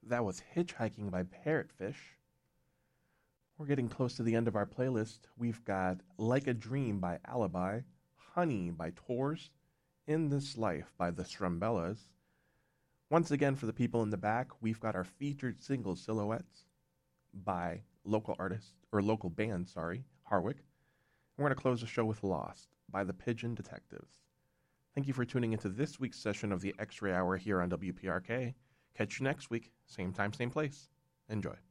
That was Hitchhiking by Parrotfish. We're getting close to the end of our playlist. We've got Like a Dream by Alibi, Honey by Tours, In This Life by the Strumbellas. Once again, for the people in the back, we've got our featured single Silhouettes by local artist, or local band, sorry, Harwick. And we're going to close the show with Lost by the Pigeon Detectives. Thank you for tuning into this week's session of the X-Ray Hour here on WPRK. Catch you next week, same time, same place. Enjoy.